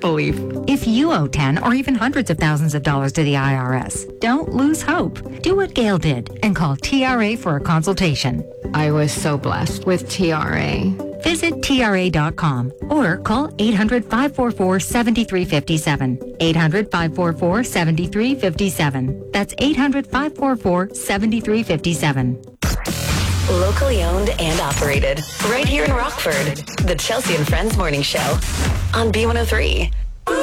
disbelief. If you owe 10 or even hundreds of thousands of dollars to the IRS, don't lose hope. Do what Gail did and call TRA for a consultation. I was so blessed with TRA. Visit TRA.com or call 800-544-7357. 800-544-7357. That's 800-544-7357. Locally owned and operated. Right here in Rockford. The Chelsea and Friends Morning Show on B103.